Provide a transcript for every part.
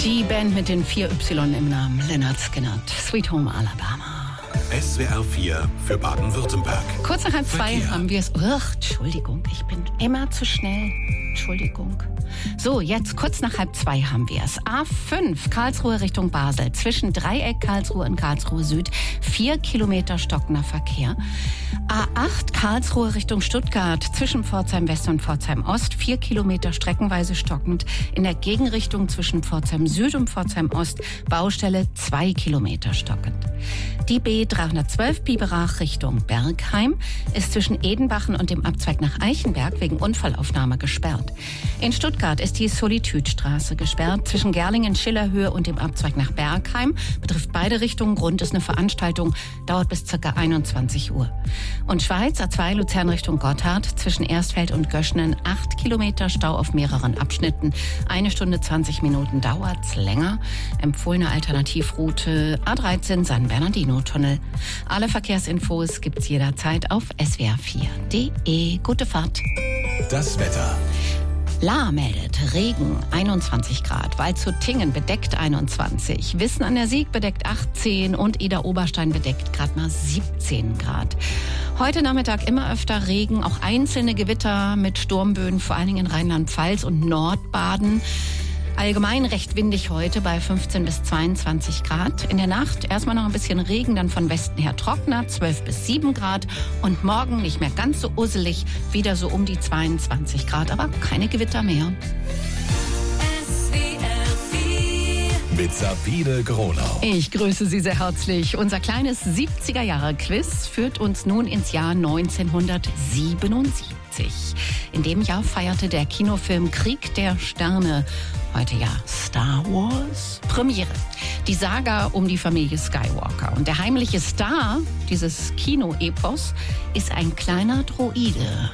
Die Band mit den 4 Y im Namen, Lynyrd Skynyrd, Sweet Home Alabama. SWR 4 für Baden-Württemberg. Kurz nach 1:30 haben wir es. Entschuldigung, ich bin immer zu schnell. Entschuldigung. So, jetzt kurz nach 1:30 haben wir es. A5 Karlsruhe Richtung Basel. Zwischen Dreieck Karlsruhe und Karlsruhe Süd. 4 Kilometer stockender Verkehr. A8 Karlsruhe Richtung Stuttgart. Zwischen Pforzheim West und Pforzheim Ost. 4 Kilometer streckenweise stockend. In der Gegenrichtung zwischen Pforzheim Süd und Pforzheim Ost. Baustelle 2 Kilometer stockend. Die B312 Biberach Richtung Bergheim ist zwischen Edenbachen und dem Abzweig nach Eichenberg wegen Unfallaufnahme gesperrt. In Stuttgart ist die Solitudstraße gesperrt. Zwischen Gerlingen-Schillerhöhe und dem Abzweig nach Bergheim betrifft beide Richtungen. Grund ist eine Veranstaltung, dauert bis ca. 21 Uhr. Und Schweiz, A2 Luzern Richtung Gotthard, zwischen Erstfeld und Göschnen 8 Kilometer Stau auf mehreren Abschnitten. 1 Stunde 20 Minuten dauert's länger. Empfohlene Alternativroute A13 San Bernardino-Tunnel. Alle Verkehrsinfos gibt's jederzeit auf swr4.de. Gute Fahrt. Das Wetter. Lahr meldet Regen 21 Grad, Waldshut-Tingen bedeckt 21, Wissen an der Sieg bedeckt 18 und Ida-Oberstein bedeckt gerade mal 17 Grad. Heute Nachmittag immer öfter Regen, auch einzelne Gewitter mit Sturmböen, vor allen Dingen in Rheinland-Pfalz und Nordbaden. Allgemein recht windig heute bei 15 bis 22 Grad. In der Nacht erstmal noch ein bisschen Regen, dann von Westen her trockener, 12 bis 7 Grad. Und morgen nicht mehr ganz so usselig, wieder so um die 22 Grad, aber keine Gewitter mehr. Mit Sabine Gronau. Ich grüße Sie sehr herzlich. Unser kleines 70er-Jahre-Quiz führt uns nun ins Jahr 1977. In dem Jahr feierte der Kinofilm Krieg der Sterne, heute ja Star Wars, Premiere. Die Saga um die Familie Skywalker. Und der heimliche Star dieses Kino-Epos ist ein kleiner Droide.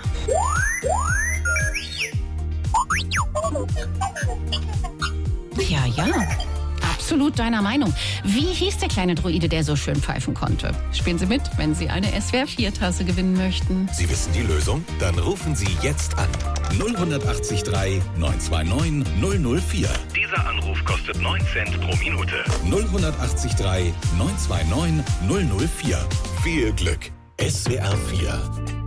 Ja. Absolut deiner Meinung. Wie hieß der kleine Droide, der so schön pfeifen konnte? Spielen Sie mit, wenn Sie eine SWR4-Tasse gewinnen möchten. Sie wissen die Lösung? Dann rufen Sie jetzt an. 0183 929 004. Dieser Anruf kostet 9 Cent pro Minute. 0183 929 004. Viel Glück. SWR 4.